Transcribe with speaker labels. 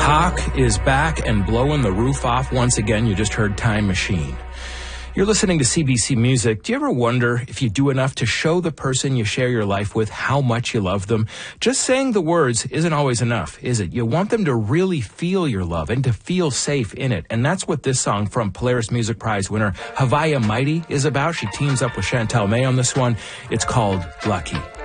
Speaker 1: Hawk is back and blowing the roof off once again. You just heard Time Machine. You're listening to CBC Music. Do you ever wonder if you do enough to show the person you share your life with how much you love them? Just saying the words isn't always enough, is it? You want them to really feel your love and to feel safe in it. And that's what this song from Polaris Music Prize winner Havaya Mighty is about. She teams up with Chantal May on this one. It's called Lucky.